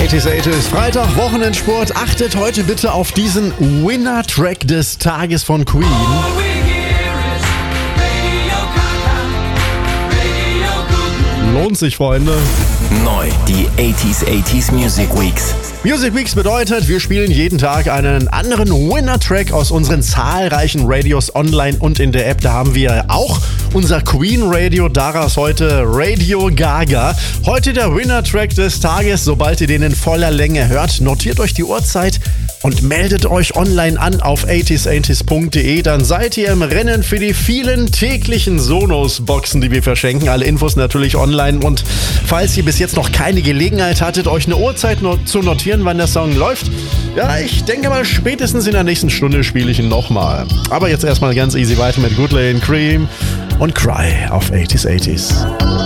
80s, Freitag, Wochenendsport. Achtet heute bitte auf diesen Winner-Track des Tages von Queen. Lohnt sich, Freunde. Neu, die 80s Music Weeks. Music Weeks bedeutet, wir spielen jeden Tag einen anderen Winner-Track aus unseren zahlreichen Radios online und in der App. Da haben wir auch unser Queen-Radio, daraus heute Radio Gaga. Heute der Winner-Track des Tages. Sobald ihr den in voller Länge hört, notiert euch die Uhrzeit und meldet euch online an auf 80s80s.de. Dann seid ihr im Rennen für die vielen täglichen Sonos-Boxen, die wir verschenken. Alle Infos natürlich online. Und falls ihr bis jetzt noch keine Gelegenheit hattet, euch eine Uhrzeit zu notieren, wann der Song läuft, ja, ich denke mal, spätestens in der nächsten Stunde spiele ich ihn nochmal. Aber jetzt erstmal ganz easy weiter mit Good Lane, Cream und Cry auf 80s80s.